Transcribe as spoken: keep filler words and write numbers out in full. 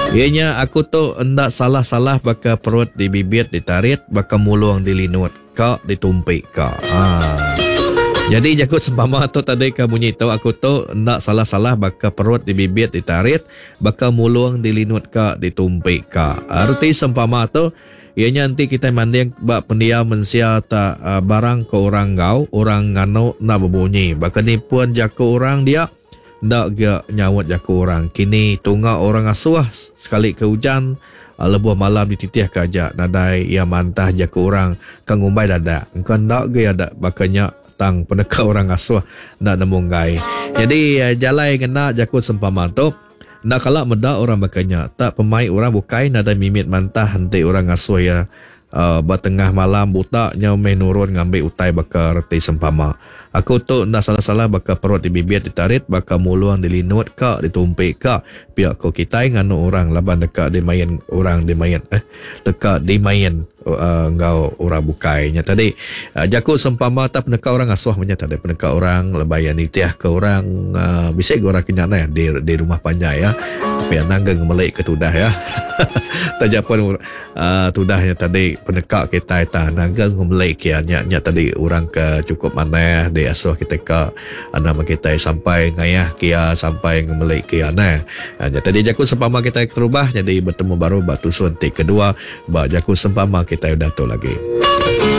Ianya aku tu hendak salah-salah baka perut di bibit ditarik, baka muluang dilinut ka ditumpik ka. Ha. Jadi jaku sempama tu tadi ka bunyi tu aku tu hendak salah-salah baka perut di bibit ditarik, baka muluang dilinut ka ditumpik ka. Arti sempama tu ianya nanti kita manding bak pendia mensia ta uh, barang ke orang gau, orang ngano na berbunyi. Baka ni pun jaku orang dia ndak ga nyawat jaku orang. Kini tunga orang asuh sekali ke hujan uh, lebuh malam dititih ke aja nadai ia mantah jaku orang kang umbai dada. Engkau ndak ga ada bakanya tang peneka orang asuh ndak nemu gai. Jadi uh, jalai kena jaku sempama tu nak kalak meda orang bakanya tak pemai orang bukai nada mimit mantah henti orang asuh ya uh, batengah malam buta nyau menurun ngambil utai bakar reti sempama. Aku tu nak salah-salah baka perut di bibir ditarik, baka muluang dilinut ka ditumpik ka. Pihak ko kitai nganu orang laban dekat di main orang di main eh dekat di main uh, ngau orang bukainya tadi. Uh, jaku sempama tak peneka orang asuh punya tadi peneka orang lebayan itiah ke orang uh, bisa orang kenyana ya di di rumah panjai ya. Tapi nanggang melek ke tudah ya. Tajapan uh, tudahnya tadi peneka kita ta nanggang melek ya nya nya tadi orang ke cukup mana di asuh kita ke nama kita sampai ngayah kia sampai ngemelek kia nah. Hanya tadi jaku sempama kita terubah jadi bertemu baru batu suntik kedua, ba jaku sempama kita udah tu lagi.